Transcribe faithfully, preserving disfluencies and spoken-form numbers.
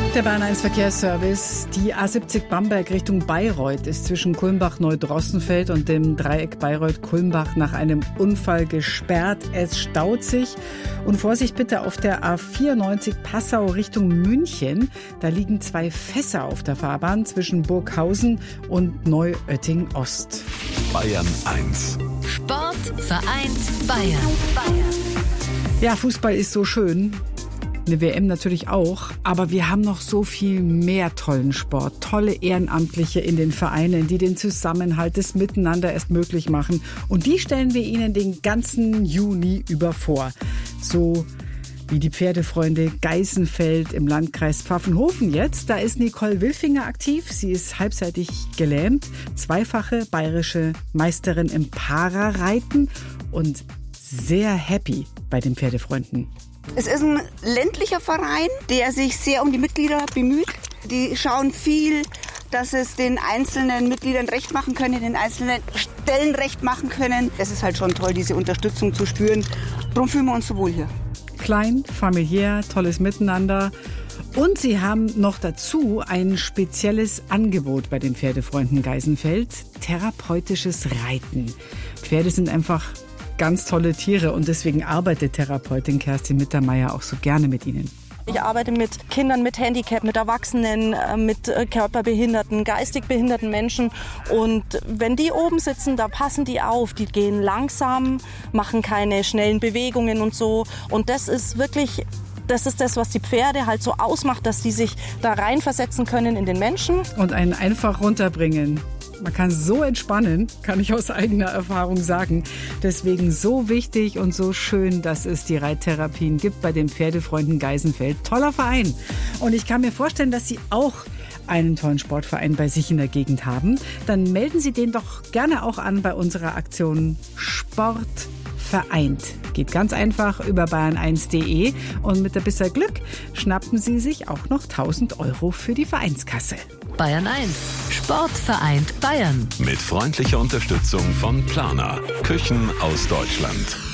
Der Bayern eins Verkehrsservice. Die A siebzig Bamberg Richtung Bayreuth ist zwischen Kulmbach-Neudrossenfeld und dem Dreieck Bayreuth-Kulmbach nach einem Unfall gesperrt. Es staut sich. Und Vorsicht bitte auf der A vierundneunzig Passau Richtung München. Da liegen zwei Fässer auf der Fahrbahn zwischen Burghausen und Neuötting-Ost. Bayern eins. Sport vereint Bayern. Bayern. Ja, Fußball ist so schön. Eine W M natürlich auch, aber wir haben noch so viel mehr tollen Sport. Tolle Ehrenamtliche in den Vereinen, die den Zusammenhalt, das Miteinander erst möglich machen. Und die stellen wir Ihnen den ganzen Juni über vor. So wie die Pferdefreunde Geisenfeld im Landkreis Pfaffenhofen jetzt. Da ist Nicole Wilfinger aktiv. Sie ist halbseitig gelähmt, zweifache bayerische Meisterin im Parareiten und sehr happy bei den Pferdefreunden. Es ist ein ländlicher Verein, der sich sehr um die Mitglieder bemüht. Die schauen viel, dass es den einzelnen Mitgliedern recht machen können, den einzelnen Stellen recht machen können. Es ist halt schon toll, diese Unterstützung zu spüren. Darum fühlen wir uns so wohl hier. Klein, familiär, tolles Miteinander. Und sie haben noch dazu ein spezielles Angebot bei den Pferdefreunden Geisenfeld. Therapeutisches Reiten. Pferde sind einfach ganz tolle Tiere und deswegen arbeitet Therapeutin Kerstin Mittermeier auch so gerne mit ihnen. Ich arbeite mit Kindern mit Handicap, mit Erwachsenen, mit körperbehinderten, geistig behinderten Menschen. Und wenn die oben sitzen, da passen die auf. Die gehen langsam, machen keine schnellen Bewegungen und so. Und das ist wirklich, das ist das, was die Pferde halt so ausmacht, dass die sich da reinversetzen können in den Menschen. Und einen einfach runterbringen. Man kann so entspannen, kann ich aus eigener Erfahrung sagen. Deswegen so wichtig und so schön, dass es die Reittherapien gibt bei den Pferdefreunden Geisenfeld. Toller Verein. Und ich kann mir vorstellen, dass Sie auch einen tollen Sportverein bei sich in der Gegend haben. Dann melden Sie den doch gerne auch an bei unserer Aktion Sport vereint. Geht ganz einfach über bayern eins punkt de und mit ein bisschen Glück schnappen Sie sich auch noch tausend Euro für die Vereinskasse. Bayern eins. Sport vereint Bayern. Mit freundlicher Unterstützung von Plana. Küchen aus Deutschland.